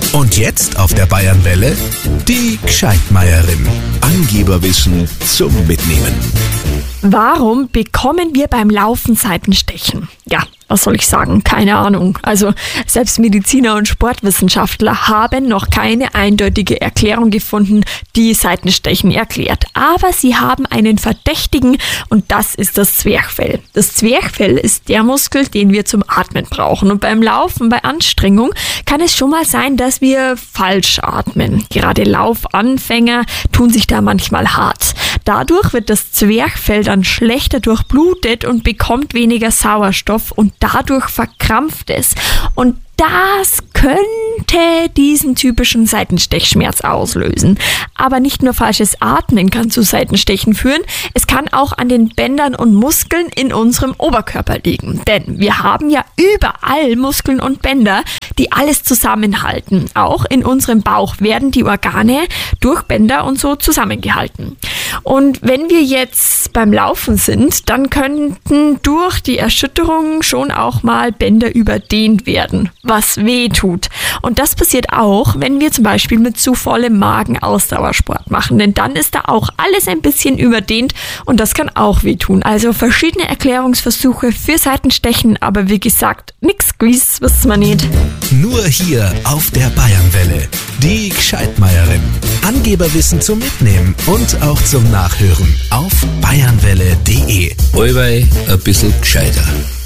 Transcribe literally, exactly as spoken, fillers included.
Und jetzt auf der Bayernwelle die Gscheitmeierin. Angeberwissen zum Mitnehmen. Warum bekommen wir beim Laufen Seitenstechen? Ja, was soll ich sagen? Keine Ahnung. Also selbst Mediziner und Sportwissenschaftler haben noch keine eindeutige Erklärung gefunden, die Seitenstechen erklärt. Aber sie haben einen Verdächtigen und das ist das Zwerchfell. Das Zwerchfell ist der Muskel, den wir zum Atmen brauchen. Und beim Laufen, bei Anstrengung, kann es schon mal sein, dass wir falsch atmen. Gerade Laufanfänger tun sich da manchmal hart. Dadurch wird das Zwerchfell dann schlechter durchblutet und bekommt weniger Sauerstoff und dadurch verkrampft es. Und das könnte diesen typischen Seitenstechschmerz auslösen. Aber nicht nur falsches Atmen kann zu Seitenstechen führen, es kann auch an den Bändern und Muskeln in unserem Oberkörper liegen. Denn wir haben ja überall Muskeln und Bänder, die alles zusammenhalten. Auch in unserem Bauch werden die Organe durch Bänder und so zusammengehalten. Und wenn wir jetzt beim Laufen sind, dann könnten durch die Erschütterung schon auch mal Bänder überdehnt werden, was weh tut. Und das passiert auch, wenn wir zum Beispiel mit zu vollem Magen Ausdauersport machen, denn dann ist da auch alles ein bisschen überdehnt und das kann auch weh tun. Also verschiedene Erklärungsversuche für Seitenstechen, aber wie gesagt, nix gewiss, wissen wir nicht. Nur hier auf der Bayernwelle. Die Gscheitmeierin. Angeberwissen zum Mitnehmen und auch zum Nachhören auf bayernwelle punkt de. Allweil ein bisschen gescheiter.